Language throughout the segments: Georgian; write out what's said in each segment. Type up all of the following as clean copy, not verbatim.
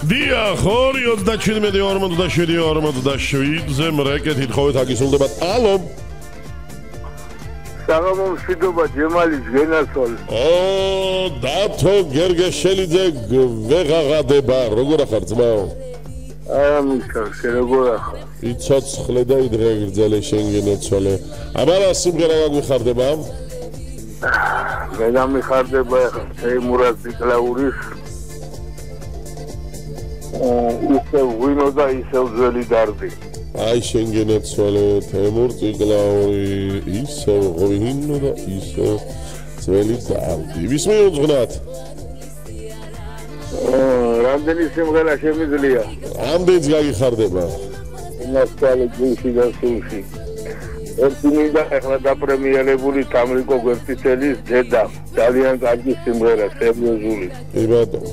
დიახ 2:47:47-ზე მრეკეთით ხოვეთ აგისულდებათ ალო საღამომშვიდობა ჯემალი გენასოლ დათო გერგეშელიძე ვეღაღადება როგორ ახარ ძმაო მისარ როგორ ახარ იცოცხლე და იდრე გრძელე შენგენეცოლე აბარა სიმღერა გაგვიხარდება მე დამიხარდება ახლა თეიმურაზ დიკლაურის ისევ ვინო და ისევ ძველი დარდი აი შენგენეცოლე თეიმურ დიკლაური ისევ ვინო და ისევ ძველი დარდი ვის მიუძღვნათ რამდენი სიმღერა შემიძლია ამდენს გაგიხარდება ნასტალი გიში და სუში ერთი მინდა ახლა დაპრემიერებული თამრიკო გვერდითელის დედა ძალიან კარგი სიმღერა სერიოზული კი ბატონო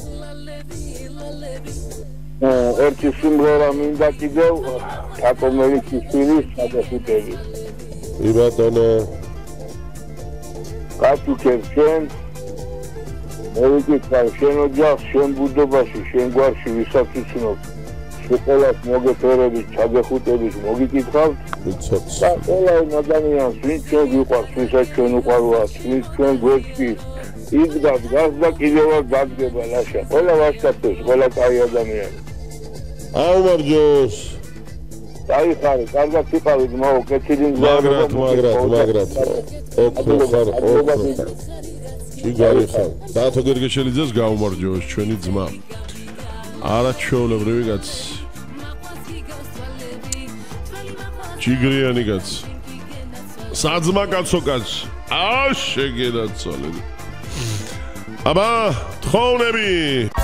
ერთი სიმღერა მინდა კიდევ საკომერიკის ფილის გადახდები კი ბატონო კაცუკებს შენ მოვიკითხავ შენ ოჯახს შენ ბუდობაში შენ გვარში ვისაც უცნობ ყველას მოგეფერებით, ჩაგეხუტებით მოგიკითხავთ და ყველა ადამიანს ვინც ჩვენ გვიყვარს, ვისაც ჩვენ უყვარვართ, ვინც ჩვენ გვერდში იდგა დგას და კიდევაც დადგება ლაშა ყველა ვასკაფებს, ყველა კაი ადამიანი აუმარჯოს დაიხარე, კარგად იყავით მაო, კეთილი მაგრად ოქრო ხარ ჩიგარი ხარ დათო გერგეშელიძეს გაუმარჯოს ჩვენი ძმა არაჩვეულებრივი კაცი ჩიგრიანი კაცი საძმა კაცო კაცი შეგენაცვალე აბა თხოვნები